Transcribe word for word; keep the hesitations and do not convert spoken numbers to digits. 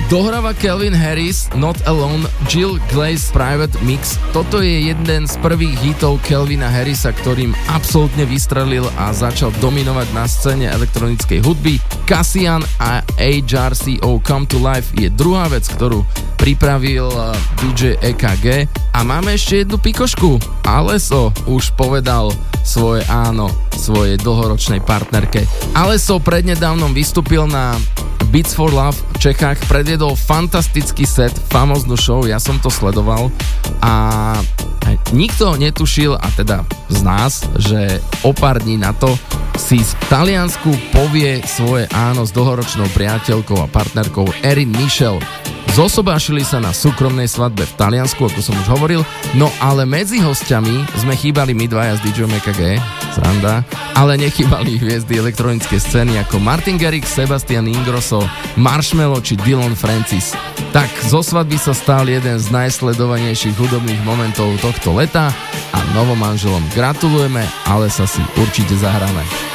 Dohráva Calvin Harris, Not Alone, Jill Glaze Private Mix. Toto je jeden z prvých hitov Calvina Harrisa, ktorým absolútne vystrelil a začal dominovať na scéne elektronickej hudby. Cassian a H R C O Come to Life je druhá vec, ktorú pripravil dý džej é ká gé. A máme ešte jednu pikošku. Alesso už povedal svoje áno svojej dlhoročnej partnerke. Alesso prednedávnom vystúpil na Beats for Love v Čechách, predviedol fantastický set, famóznu show, ja som to sledoval a nikto netušil, a teda z nás, že o pár dní na to si v Taliansku povie svoje áno s dlhoročnou priateľkou a partnerkou Erin Michel. Zosobášili sa na súkromnej svadbe v Taliansku, ako som už hovoril, no ale medzi hostiami sme chýbali my dvaja s dý džejom é ká gé, sranda, ale nechýbali hviezdy elektronické scény ako Martin Garrix, Sebastian Ingrosso, Marshmello či Dylan Francis. Tak zo svadby sa stal jeden z najsledovanejších hudobných momentov tohto leta a novomanželom gratulujeme, ale sa si určite zahráme.